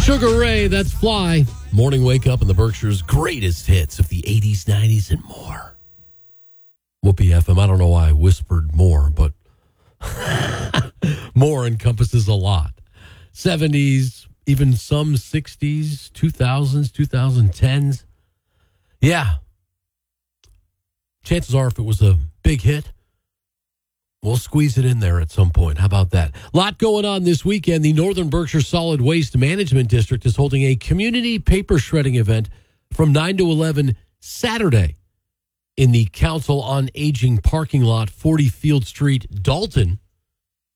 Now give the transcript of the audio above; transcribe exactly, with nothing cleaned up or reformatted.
Sugar Ray, that's Fly. Morning wake up in the Berkshire's greatest hits of the eighties, nineties, and more. Whoopee F M. I don't know why I whispered more, but more encompasses a lot. seventies, even some sixties, two thousands, twenty tens. Yeah. Chances are if it was a big hit, we'll squeeze it in there at some point. How about that? A lot going on this weekend. The Northern Berkshire Solid Waste Management District is holding a community paper shredding event from nine to eleven Saturday in the Council on Aging parking lot, forty Field Street, Dalton.